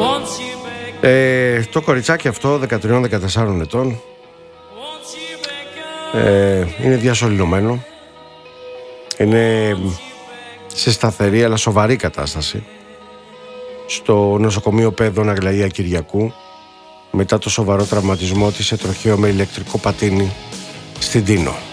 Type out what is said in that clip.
Το κοριτσάκι αυτό 13-14 ετών είναι διασωληνωμένο. Είναι σε σταθερή αλλά σοβαρή κατάσταση στο νοσοκομείο Παιδών Αγλαία Κυριακού μετά το σοβαρό τραυματισμό της σε τροχαίο με ηλεκτρικό πατίνι στην Τίνο.